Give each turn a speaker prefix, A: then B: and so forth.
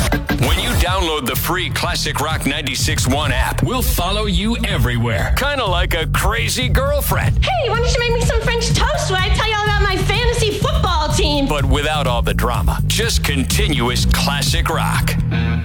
A: When you download the free Classic Rock 96.1 app, we'll follow you everywhere. Kind of like a crazy girlfriend.
B: Hey, why don't you make me some French toast when I tell you all about my fantasy football team?
A: But without all the drama. Just continuous classic rock.